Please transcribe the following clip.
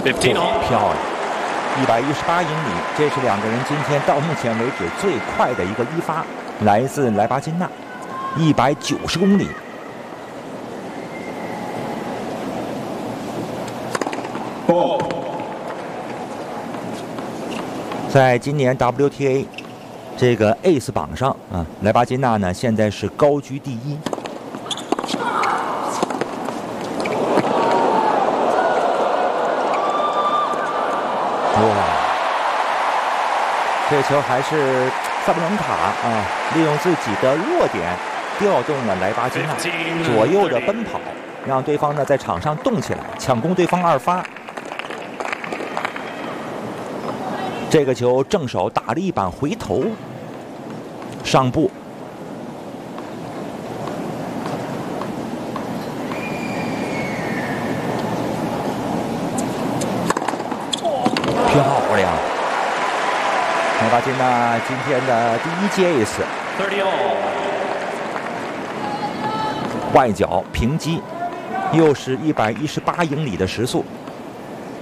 15 all. 漂亮，118英里，这是两个人今天到目前为止最快的一个一发，来自莱巴金纳，190公里。在今年 WTA 这个 ACE 榜上啊，莱巴金纳呢现在是高居第一。哇，这球还是萨布伦卡啊，利用自己的弱点调动了莱巴金纳左右的奔跑，让对方呢在场上动起来，抢攻对方二发。这个球正手打了一板回头，上步。漂亮！莱巴金纳今天的第一届 ACE， 30 all. 外脚平击，又是118英里的时速。